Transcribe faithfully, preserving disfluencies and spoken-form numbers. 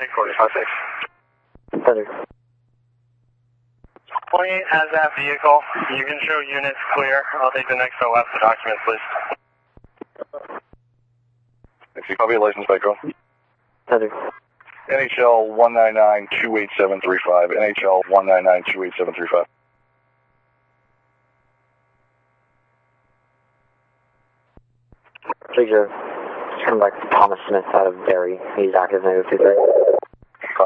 Headquarters, five six. Thunder. twenty-eight has that vehicle. You can show units clear. I'll take the next O F for documents, please. If you copy a license plate, girl. Thunder. N H L one nine nine two eight seven three five. N H L one nine nine two eight seven three five. Please, uh, turn back to Thomas Smith out of Derry. He's active in two three.